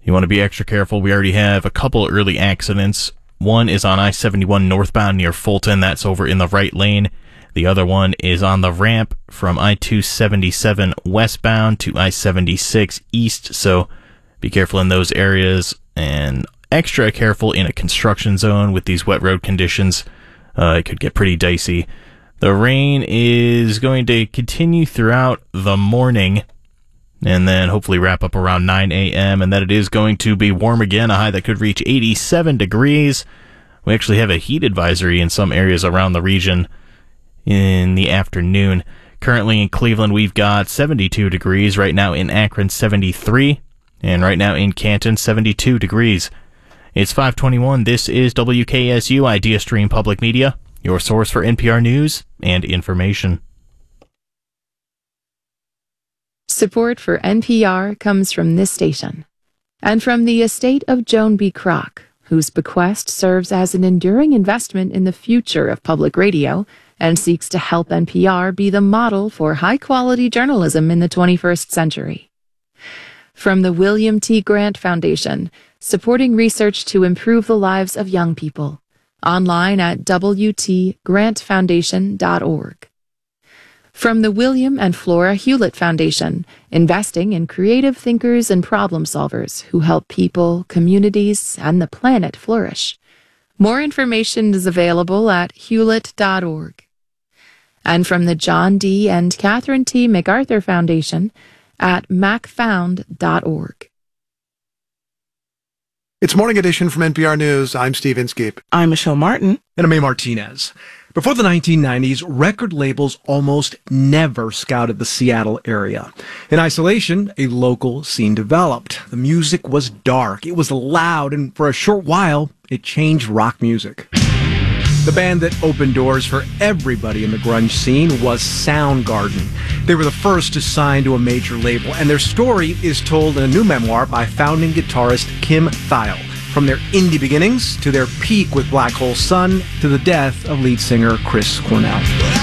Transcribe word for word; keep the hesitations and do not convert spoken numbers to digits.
You want to be extra careful. We already have a couple early accidents. One is on I seventy-one northbound near Fulton. That's over in the right lane. The other one is on the ramp from I two seventy-seven westbound to I seventy-six east. So be careful in those areas and extra careful in a construction zone with these wet road conditions. Uh, it could get pretty dicey. The rain is going to continue throughout the morning and then hopefully wrap up around nine a.m. and then it is going to be warm again, a high that could reach eighty-seven degrees. We actually have a heat advisory in some areas around the region in the afternoon. Currently in Cleveland, we've got seventy-two degrees. Right now in Akron, seventy-three. And right now in Canton, seventy-two degrees. It's five twenty-one. This is W K S U Idea Stream Public Media, your source for N P R news and information. Support for N P R comes from this station and from the estate of Joan B. Kroc, whose bequest serves as an enduring investment in the future of public radio and seeks to help N P R be the model for high-quality journalism in the twenty-first century. From the William T. Grant Foundation, supporting research to improve the lives of young people. Online at w t grant foundation dot org. From the William and Flora Hewlett Foundation, investing in creative thinkers and problem solvers who help people, communities, and the planet flourish. More information is available at hewlett dot org. And from the John D. and Catherine T. MacArthur Foundation at mac found dot org. It's Morning Edition from N P R News. I'm Steve Inskeep. I'm Michelle Martin. And I'm A. Martinez. Before the nineteen nineties, record labels almost never scouted the Seattle area. In isolation, a local scene developed. The music was dark, it was loud, and for a short while, it changed rock music. The band that opened doors for everybody in the grunge scene was Soundgarden. They were the first to sign to a major label, and their story is told in a new memoir by founding guitarist Kim Thayil. From their indie beginnings to their peak with Black Hole Sun to the death of lead singer Chris Cornell.